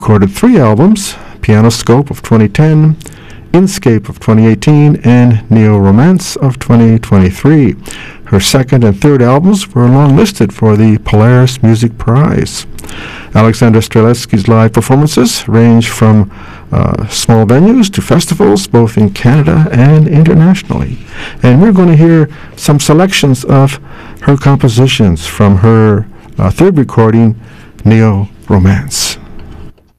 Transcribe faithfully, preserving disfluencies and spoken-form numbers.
recorded three albums: Pianoscope of twenty ten, Inscape of twenty eighteen, and Neo-Romance of twenty twenty-three. Her second and third albums were long-listed for the Polaris Music Prize. Alexandra Streletsky's live performances range from uh, small venues to festivals, both in Canada and internationally. And we're going to hear some selections of her compositions from her uh, third recording, Neo-Romance.